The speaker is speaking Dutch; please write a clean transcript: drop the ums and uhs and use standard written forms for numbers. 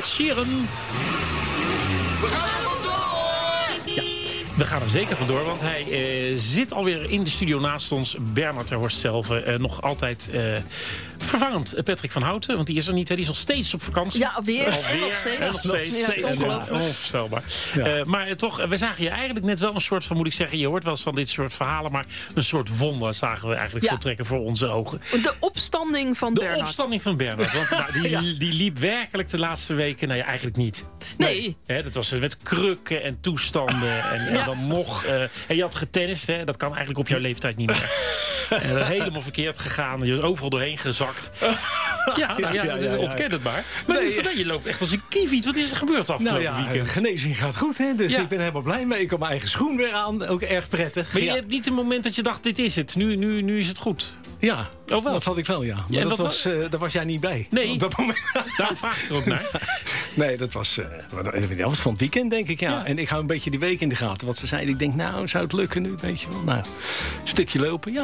Ed Sheeran. We gaan er vandoor! Ja, we gaan er zeker vandoor, want hij zit alweer in de studio naast ons. Bernard ter Horst zelf, nog altijd vervangend Patrick van Houten. Want die is er niet, hè? Die is nog steeds op vakantie. Ja, alweer. En nog steeds. Ja, steeds. Onvoorstelbaar. Ja. Maar toch, we zagen je eigenlijk net wel een soort van, moet ik zeggen, je hoort wel eens van dit soort verhalen, maar een soort wonder zagen we eigenlijk voltrekken voor onze ogen. De opstanding van Bernard. De opstanding van Bernard. Want die liep werkelijk de laatste weken, eigenlijk niet. Nee. Hè, dat was met krukken en toestanden. En dan nog. En je had getennist, hè? Dat kan eigenlijk op jouw leeftijd niet meer. Helemaal verkeerd gegaan. Je is overal doorheen gezakt. Ontken het maar. Maar je loopt echt als een kieviet. Wat is er gebeurd afgelopen weekend? Genezing gaat goed, hè? Dus ik ben helemaal blij mee. Ik kom mijn eigen schoen weer aan. Ook erg prettig. Maar je hebt niet een moment dat je dacht, dit is het. Nu is het goed. Ja, wel. Dat had ik wel, ja. Maar daar was jij niet bij. Nee, op dat moment. Daar vraag ik er ook naar. Nee, dat was van het weekend, denk ik, ja. En ik hou een beetje die week in de gaten. Wat ze zeiden, ik denk, zou het lukken nu? Weet je wel. Nou, een stukje lopen, ja.